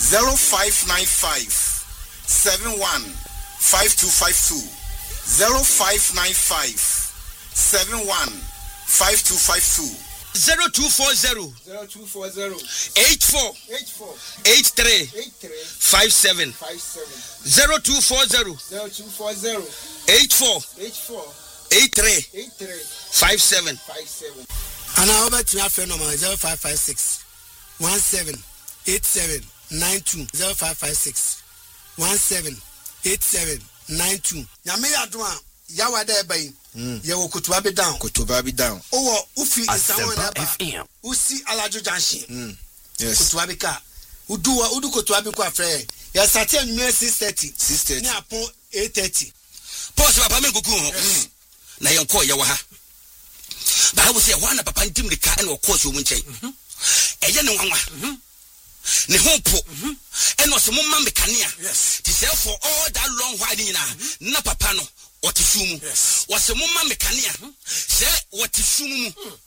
0595 71 5252 0595 71 5252 0240 84 83 57 0240 84 83 57 and I over to your phone number 0556 17 87 92 0556 17 87 92. Nyame adwa yawa da eba yi ye wo kutuba be down owo ufi nsawo na ba usi alajo junction yes kutuba be ka udu kutuba be kwa frɛ ya sati anwumɛ 6:30 ni apon 8:30 pause papa me kuku ho na yenko ye wa ha ba wo se ho na papa ntim de ka na wo course wo nkyɛn eye ne nwanwa ne hopo eno se mumma mekania ti say for all that long while na papa no what is sumu was a mumma mekania say what is sumu